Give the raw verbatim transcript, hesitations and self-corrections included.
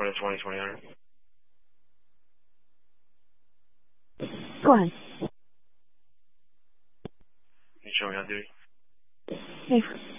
seven twenty, twenty hundred. Go ahead. Can you show me on duty? Hey.